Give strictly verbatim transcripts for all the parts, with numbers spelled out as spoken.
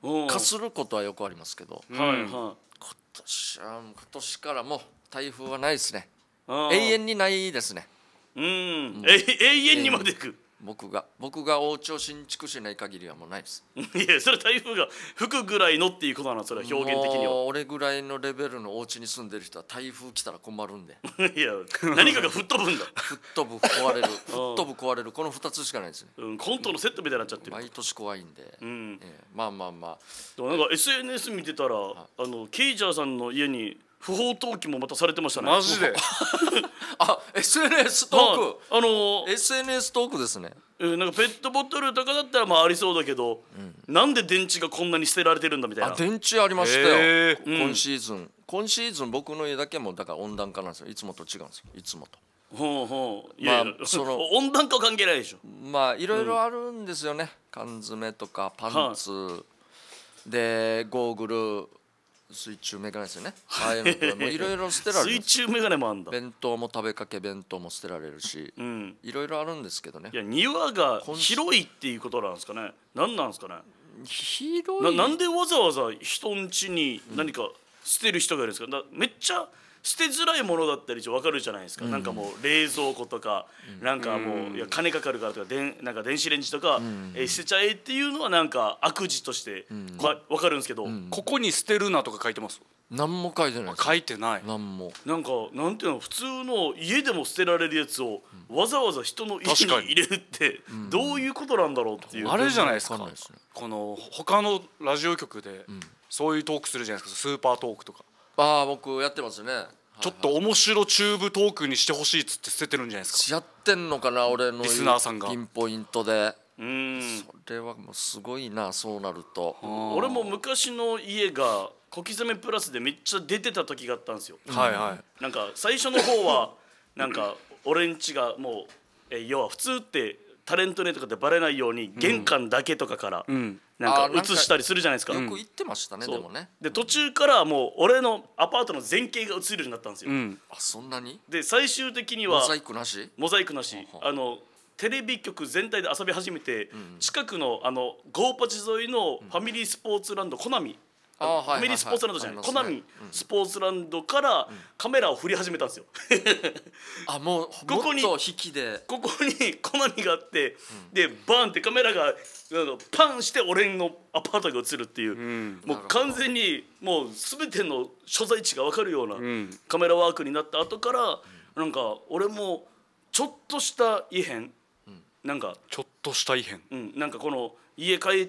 かすることはよくありますけど、 はいはい。 今年は今年からもう台風はないですね。 永永遠にないですね。 うん、え永遠にまでいく。 僕が僕がお家を新築しない限りはもうないです。 いやそれ台風が吹くぐらいのっていうことなの、それは表現的には。 もう俺ぐらいのレベルのお家に住んでる人は台風来たら困るんでいや何かが吹っ飛ぶんだ。 吹っ飛ぶ壊れる吹っ飛ぶ壊れるこのふたつしかないですね。 うん、コントのセットみたいになっちゃってる。 毎年怖いんで、 うん、 ええまあまあまあでもなんか エスエヌエス 見てたら、あのケイジャーさんの家に不法投棄もまたされてましたね。 マジであ エスエヌエス トーク、 はい、あのー、 エスエヌエス トークですね。 えなんかペットボトルとかだったらまあありそうだけど、うん、なんで電池がこんなに捨てられてるんだみたいな。 あ電池ありましたよ、 へー今シーズン、うん、今シーズン僕の家だけもだから温暖化なんですよ。いつもと違うんですよ、いつもと。 ほうほう、いやいや、 まあ、その温暖化は関係ないでしょ。 まあいろいろあるんですよね、うん、缶詰とかパンツ、はでゴーグル水中メガネですよね。ああいうのともいろいろ捨てられるんです。 水中メガネもあんだ。 弁当も食べかけ弁当も捨てられるし、いろいろあるんですけどね。 いや庭が広いっていうことなんですかね。何なんですかね。 広いな, なんでわざわざ人ん家に何か捨てる人がいるんですか。だめっちゃ捨てづらいものだったり分かるじゃないですか、うん、なんかもう冷蔵庫とか、うん、なんかもう、うん、いや金かかるからとかでんなんか電子レンジとか、うん、え捨てちゃえっていうのはなんか悪事として、うんま、分かるんですけど、うん、 ここに捨てるなとか書いてます。 何も書いてないです。 書いてない。 何もなんかなんていうの普通の家でも捨てられるやつを、うん、わざわざ人の家に入れるってどういうことなんだろうっていう、 あれじゃないですか。この他のラジオ局でそういうトークするじゃないですか、スーパートークとか。 ああ僕やってますね。 ちょっと面白チューブトークにしてほしいっつって捨ててるんじゃないですか。 やってんのかな俺のリスナーさんがピンポイントで。 うんそれはもうすごいな。そうなると俺も昔の家が小刻みプラスでめっちゃ出てた時があったんですよ、 はいはい。 なんか最初の方はなんか俺んちがもうえ要は普通ってタレントねとかでバレないように玄関だけとかからなんか映したりするじゃないですか。 よく言ってましたね。でもねで途中からもう俺のアパートの全景が映るようになったんですよ、うん、 あそんなに。 で最終的にはモザイクなしモザイクなしあのテレビ局全体で遊び始めて、うん、近くのあのゴーパチ沿いのファミリースポーツランドコナミ、ファミリースポーツランドじゃない、コナミスポーツランドからカメラを振り始めたんですよあもうここにもっと引きでここにコナミがあって、うん、でバーンってカメラがパンして俺のアパートが映るっていう、うん、もう完全にもう全ての所在地が分かるようなカメラワークになった後から、うん、なんか俺もちょっとした異変、うん、なんかちょっとした異変、 うん、なんかこの家帰って、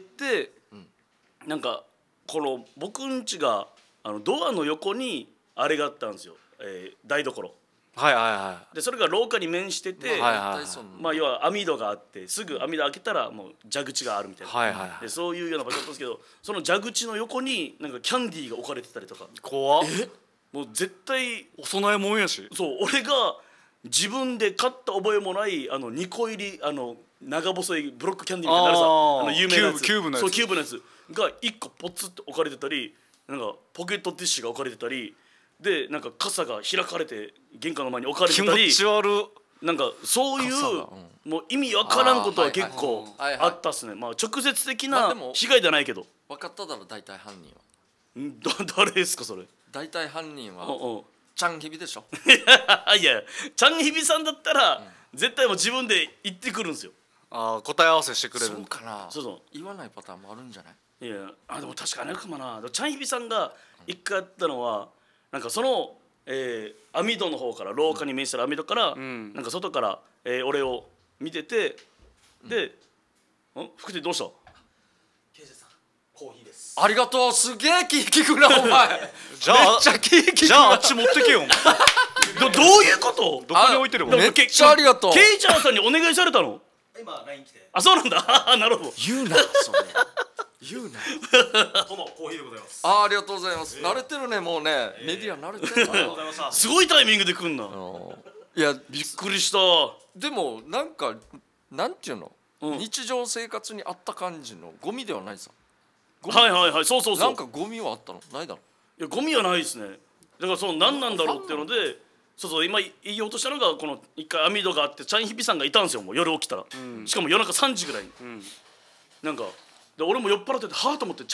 うん、なんかこの僕ん家があのドアの横にあれがあったんですよ、えー、台所。 はいはいはい。 でそれが廊下に面してて、 はいはいはい、 まあ要は網戸があってすぐ網戸開けたらもう蛇口があるみたいな、 はいはいはい、 でそういうような場所だったんですけど、その蛇口の横になんかキャンディーが置かれてたりとか。 怖っ。 えもう絶対お供え物やし。 そう俺が自分で買った覚えもないあのにこ入りあの長細いブロックキャンディーみたいなさ、あの有名なやつ、 キューブのやつ、 そうキューブのやつがいっこポツッと置かれてたり、なんかポケットティッシュが置かれてたりで、なんか傘が開かれて玄関の前に置かれてたり、 気持ち悪い。 なんかそういう、うん、もう意味わからんことは結構あったっすね。まあ直接的な被害じゃないけど。 分かっただろ大体犯人は。 んだ誰ですかそれ。 大体犯人は。 うんうんチャンヒビでしょいやチャンヒビさんだったら、うん、絶対もう自分で言ってくるんですよ。 ああ答え合わせしてくれる。 そうかな。 そうそう言わないパターンもあるんじゃない。 いやあでも確かにあるかもな。チャンヒビさんが一回やったのはなんかその、えー、網戸の方から廊下に面した網戸から、うん、なんか外から、えー、俺を見てて、うん、でん福手どうした。 刑事さんコーヒーです。 ありがとう。すげえ気利くなお前じゃあめっちゃ気利く。じゃああっち持ってけよお前ど, どういうこと。 どこに置いてるもん。 めっちゃありがとう。 ケイちゃんさんにお願いされたの。 今 ライン 来て。 あそうなんだなるほど。 言うなそれ言うなこのコーヒーでございます。 あありがとうございます、えー、慣れてるねもうね、えー、メディア慣れてるなすごいタイミングで来んな。 いやびっくりした。 でもなんかなんていうの、 うん、 日常生活にあった感じのゴミではないさ。 はいはいはいそうそうそう。 なんかゴミはあったのないだろ。 いやゴミはないですね。だからその何なんだろうっていうので、そうそう今言おうとしたのがこの一回網戸があってチャンヒビさんがいたんですよ。もう夜起きたら、うん、しかも夜中さんじぐらいに、うん、なんかで俺も酔っ払っててはぁと思って